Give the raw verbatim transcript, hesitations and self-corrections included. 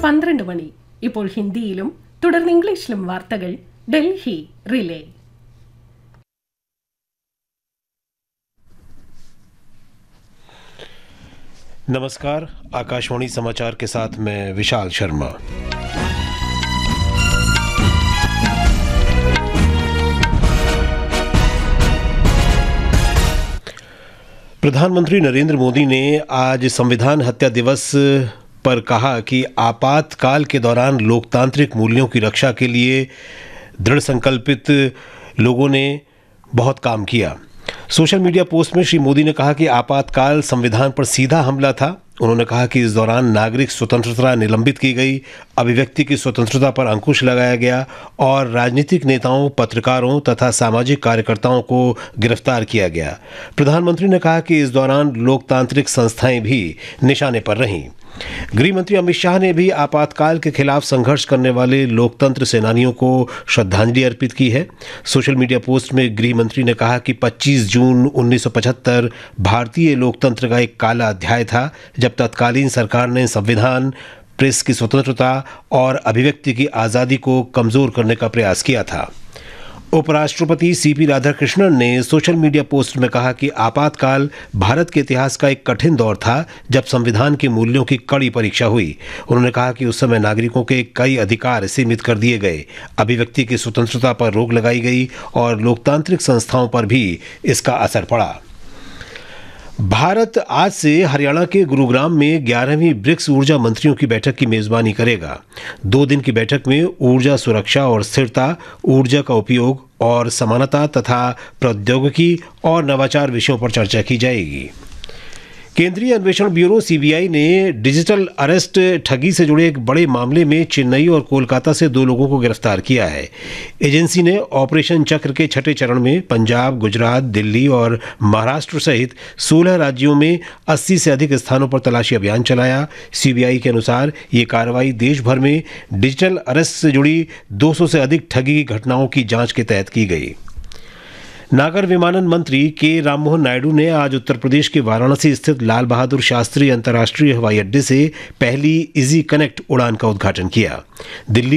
പന്ത്രണ്ട് മണി. ഇപ്പോൾ ഹിന്ദിയിലും തുടർന്ന് ഇംഗ്ലീഷിലും വാർത്തകൾ ഡൽഹി റിലേ. नमस्कार, आकाशवाणी समाचार के साथ मैं विशाल शर्मा। प्रधानमंत्री नरेंद्र मोदी ने आज संविधान हत्या दिवस पर कहा कि आपातकाल के दौरान लोकतांत्रिक मूल्यों की रक्षा के लिए दृढ़ संकल्पित लोगों ने बहुत काम किया। सोशल मीडिया पोस्ट में श्री मोदी ने कहा कि आपातकाल संविधान पर सीधा हमला था। उन्होंने कहा कि इस दौरान नागरिक स्वतंत्रता निलंबित की गई, अभिव्यक्ति की स्वतंत्रता पर अंकुश लगाया गया और राजनीतिक नेताओं, पत्रकारों तथा सामाजिक कार्यकर्ताओं को गिरफ्तार किया गया। प्रधानमंत्री ने कहा कि इस दौरान लोकतांत्रिक संस्थाएं भी निशाने पर रहीं। गृह मंत्री अमित शाह ने भी आपातकाल के खिलाफ संघर्ष करने वाले लोकतंत्र सेनानियों को श्रद्धांजलि अर्पित की है। सोशल मीडिया पोस्ट में गृह मंत्री ने कहा कि पच्चीस जून उन्नीस सौ पचहत्तर भारतीय लोकतंत्र का एक काला अध्याय था, जब तत्कालीन सरकार ने संविधान, प्रेस की स्वतंत्रता और अभिव्यक्ति की आज़ादी को कमज़ोर करने का प्रयास किया था। उपराष्ट्रपति सी पी राधाकृष्णन ने सोशल मीडिया पोस्ट में कहा कि आपातकाल भारत के इतिहास का एक कठिन दौर था, जब संविधान के मूल्यों की कड़ी परीक्षा हुई। उन्होंने कहा कि उस समय नागरिकों के कई अधिकार सीमित कर दिए गए, अभिव्यक्ति की स्वतंत्रता पर रोक लगाई गई और लोकतांत्रिक संस्थाओं पर भी इसका असर पड़ा। भारत आज से हरियाणा के गुरुग्राम में ग्यारहवीं ब्रिक्स ऊर्जा मंत्रियों की बैठक की मेजबानी करेगा। दो दिन की बैठक में ऊर्जा सुरक्षा और स्थिरता, ऊर्जा का उपयोग और समानता तथा प्रौद्योगिकी और नवाचार विषयों पर चर्चा की जाएगी। केंद्रीय अन्वेषण ब्यूरो सी बी आई ने डिजिटल अरेस्ट ठगी से जुड़े एक बड़े मामले में चेन्नई और कोलकाता से दो लोगों को गिरफ्तार किया है। एजेंसी ने ऑपरेशन चक्र के छठे चरण में पंजाब, गुजरात, दिल्ली और महाराष्ट्र सहित सोलह राज्यों में अस्सी से अधिक स्थानों पर तलाशी अभियान चलाया। सी बी आई के अनुसार ये कार्रवाई देश भर में डिजिटल अरेस्ट से जुड़ी दो सौ से अधिक ठगी की घटनाओं की जांच के तहत की गई। नागर विमानन मंत्री के राममोहन नायडू ने आज उत्तर प्रदेश के वाराणसी स्थित लाल बहादुर शास्त्री अंतर्राष्ट्रीय हवाई अड्डे से पहली इजी कनेक्ट उड़ान का उद्घाटन किया। दिल्ली